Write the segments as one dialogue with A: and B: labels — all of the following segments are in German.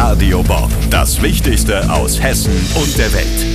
A: Radio Bob, das Wichtigste aus Hessen und der Welt.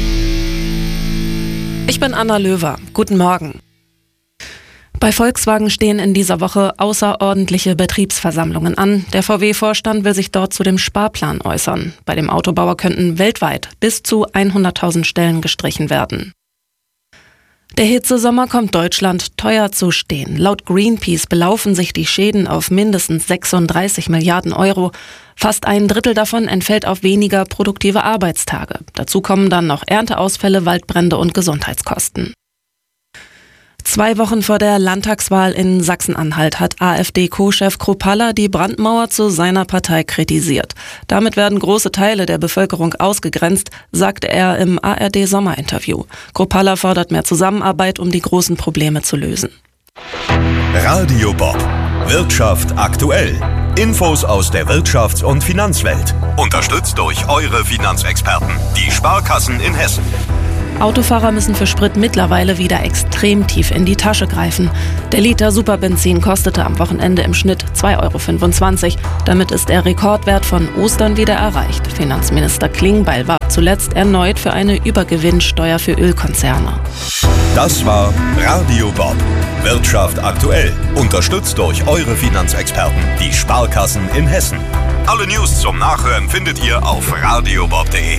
B: Ich bin Anna Löwer. Guten Morgen. Bei Volkswagen stehen in dieser Woche außerordentliche Betriebsversammlungen an. Der VW-Vorstand will sich dort zu dem Sparplan äußern. Bei dem Autobauer könnten weltweit bis zu 100.000 Stellen gestrichen werden. Der Hitzesommer kommt Deutschland teuer zu stehen. Laut Greenpeace belaufen sich die Schäden auf mindestens 36 Milliarden Euro. Fast ein Drittel davon entfällt auf weniger produktive Arbeitstage. Dazu kommen dann noch Ernteausfälle, Waldbrände und Gesundheitskosten. 2 Wochen vor der Landtagswahl in Sachsen-Anhalt hat AfD-Co-Chef Kruppalla die Brandmauer zu seiner Partei kritisiert. Damit werden große Teile der Bevölkerung ausgegrenzt, sagte er im ARD-Sommerinterview. Kruppalla fordert mehr Zusammenarbeit, um die großen Probleme zu lösen.
A: Radio Bob, Wirtschaft aktuell. Infos aus der Wirtschafts- und Finanzwelt. Unterstützt durch eure Finanzexperten, die Sparkassen in Hessen.
B: Autofahrer müssen für Sprit mittlerweile wieder extrem tief in die Tasche greifen. Der Liter Superbenzin kostete am Wochenende im Schnitt 2,25 €. Damit ist der Rekordwert von Ostern wieder erreicht. Finanzminister Klingbeil war zuletzt erneut für eine Übergewinnsteuer für Ölkonzerne.
A: Das war Radio Bob, Wirtschaft aktuell. Unterstützt durch eure Finanzexperten, die Sparkassen in Hessen. Alle News zum Nachhören findet ihr auf radiobob.de.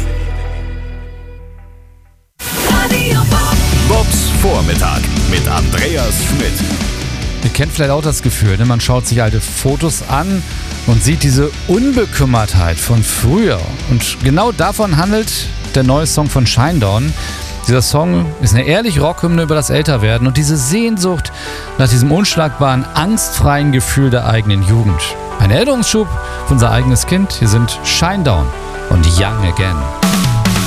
A: Bobs Vormittag mit Andreas Schmidt.
C: Ihr kennt vielleicht auch das Gefühl, man schaut sich alte Fotos an und sieht diese Unbekümmertheit von früher. Und genau davon handelt der neue Song von Shinedown. Dieser Song ist eine ehrliche Rockhymne über das Älterwerden und diese Sehnsucht nach diesem unschlagbaren, angstfreien Gefühl der eigenen Jugend. Ein Erinnerungsschub für unser eigenes Kind. Hier sind Shinedown und Young Again.